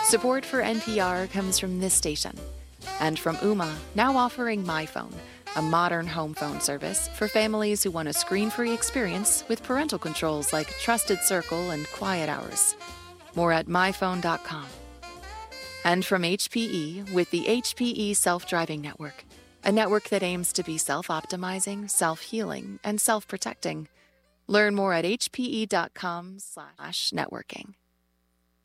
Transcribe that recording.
Support for NPR comes from this station and from Ooma, now offering MyPhone, a modern home phone service for families who want a screen-free experience with parental controls like Trusted Circle and Quiet Hours. More at myphone.com. And from HPE with the HPE Self-Driving Network, a network that aims to be self-optimizing, self-healing, and self-protecting. Learn more at hpe.com/networking.